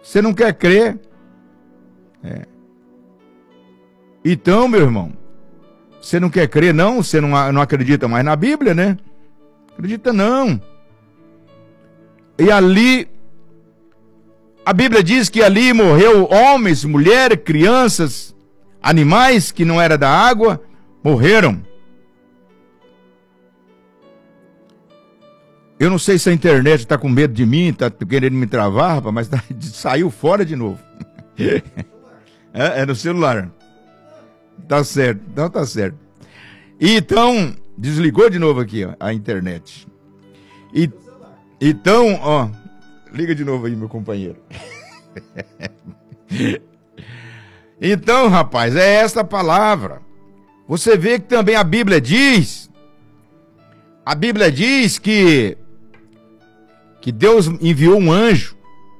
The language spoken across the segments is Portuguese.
Você não quer crer. Então, meu irmão, você não quer crer, não? Você não acredita mais na Bíblia, né? Acredita não. E ali, a Bíblia diz que ali morreu homens, mulheres, crianças, animais que não eram da água, morreram. Eu não sei se a internet está com medo de mim, está querendo me travar, rapaz, mas saiu fora de novo. É no celular. Tá certo, então tá certo. Então, desligou de novo aqui, ó, a internet. Então, ó, liga de novo aí, meu companheiro. Então, rapaz, é esta palavra. Você vê que também a Bíblia diz que Deus enviou um anjo.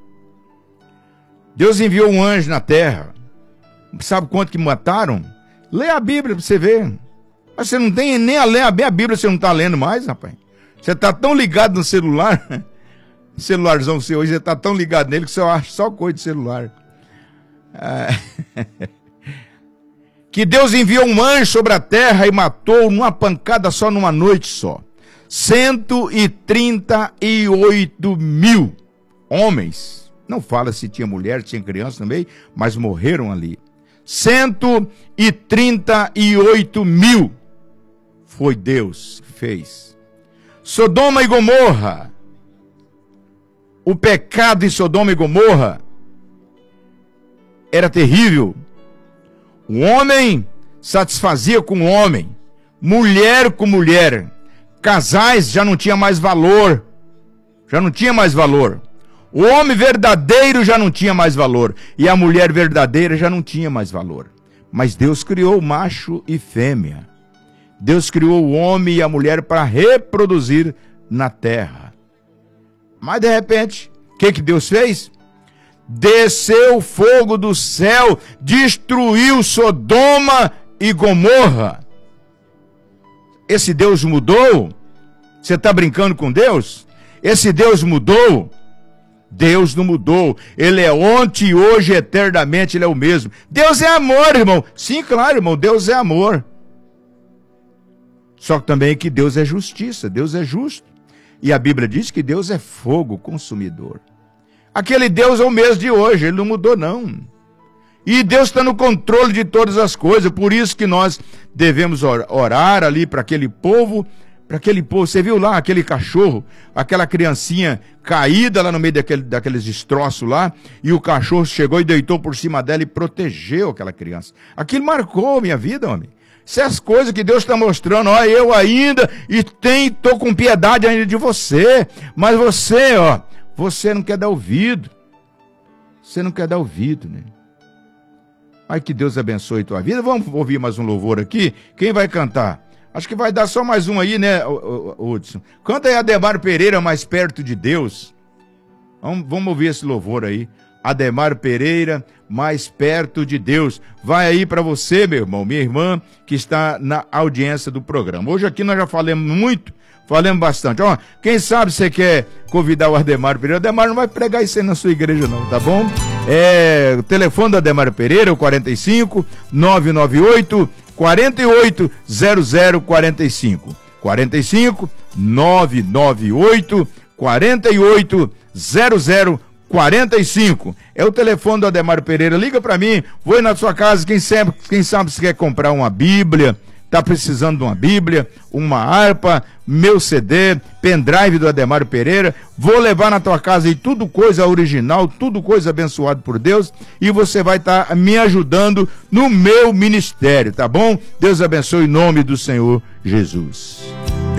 Deus enviou um anjo na terra. Sabe quanto que mataram? Lê a Bíblia para você ver. Mas você não tem nem a ler a Bíblia, você não está lendo mais, rapaz. Você está tão ligado no celular, celularzão seu hoje, você está tão ligado nele que você acha só coisa de celular. Que Deus enviou um anjo sobre a terra e matou numa pancada só, numa noite só, 138 mil homens. Não fala se tinha mulher, tinha criança também, mas morreram ali. 138 mil. Foi Deus que fez. Sodoma e Gomorra. O pecado de Sodoma e Gomorra era terrível. O homem satisfazia com o homem, mulher com mulher. Casais já não tinha mais valor. Já não tinha mais valor. O homem verdadeiro já não tinha mais valor. E a mulher verdadeira já não tinha mais valor. Mas Deus criou o macho e fêmea. Deus criou o homem e a mulher para reproduzir na terra. Mas de repente, o que Deus fez? Desceu fogo do céu, destruiu Sodoma e Gomorra. Esse Deus mudou? Você está brincando com Deus? Esse Deus mudou? Deus não mudou. Ele é ontem, hoje, eternamente, Ele é o mesmo. Deus é amor, irmão. Sim, claro, irmão, Deus é amor. Só que também que Deus é justiça, Deus é justo. E a Bíblia diz que Deus é fogo consumidor. Aquele Deus é o mesmo de hoje, Ele não mudou não. E Deus está no controle de todas as coisas, por isso que nós devemos orar ali para aquele povo. Você viu lá aquele cachorro, aquela criancinha caída lá no meio daqueles destroços lá, e o cachorro chegou e deitou por cima dela e protegeu aquela criança. Aquilo marcou a minha vida, homem. Essas coisas que Deus está mostrando, ó, eu ainda, estou com piedade ainda de você, mas você não quer dar ouvido. Você não quer dar ouvido, né? Ai, que Deus abençoe tua vida. Vamos ouvir mais um louvor aqui. Quem vai cantar? Acho que vai dar só mais um aí, né, Hudson? Canta aí Ademar Pereira, Mais Perto de Deus. Vamos ouvir esse louvor aí. Ademar Pereira, Mais Perto de Deus. Vai aí para você, meu irmão, minha irmã, que está na audiência do programa. Hoje aqui nós já falamos muito, falamos bastante. Ó, quem sabe você quer convidar o Ademar Pereira? O Ademar não vai pregar isso aí na sua igreja não, tá bom? O telefone do Ademar Pereira é o 45 998 48 0045. 45 998 48 0045. É o telefone do Ademar Pereira. Liga para mim, vou ir na sua casa. Quem sabe você quer comprar uma Bíblia, tá precisando de uma Bíblia, uma harpa, meu CD, pendrive do Ademar Pereira. Vou levar na tua casa e tudo coisa original, tudo coisa abençoada por Deus, e você vai estar me ajudando no meu ministério, tá bom? Deus abençoe em nome do Senhor Jesus.